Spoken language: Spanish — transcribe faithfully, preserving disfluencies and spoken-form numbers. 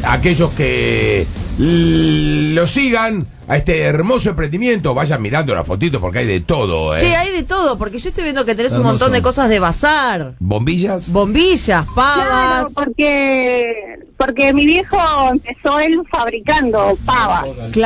aquellos que lo sigan a este hermoso emprendimiento, vayan mirando la fotito porque hay de todo, ¿eh? Sí, hay de todo, porque yo estoy viendo que tenés Hermoso. un montón de cosas de bazar. ¿Bombillas? Bombillas, pavas. Claro, porque, porque mi viejo empezó él fabricando pavas.